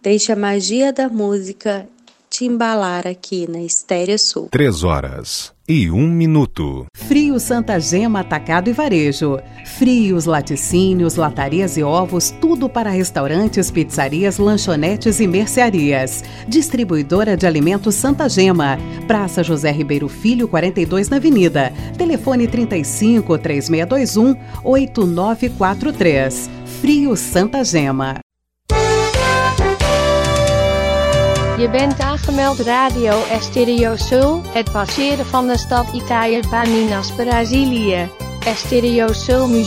Deixe a magia da música te embalar aqui na Estéreo Sul. 3h01. Frios Santa Gema Atacado e Varejo. Frios, laticínios, latarias e ovos, tudo para restaurantes, pizzarias, lanchonetes e mercearias. Distribuidora de alimentos Santa Gema. Praça José Ribeiro Filho, 42 na Avenida. Telefone 35 3621 8943. Frios Santa Gema. Je bent aangemeld Radio Estéreo Sul, het passeren van de stad Italia van Minas Brazilië. Estéreo Sul